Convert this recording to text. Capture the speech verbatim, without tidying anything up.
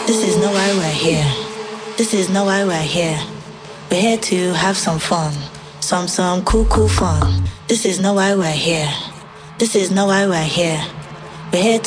This is no why we're here. This is no why we're here. We're here to have some fun. Some, some cool, cool fun. This is no why we're here. This is no why we're here. We're here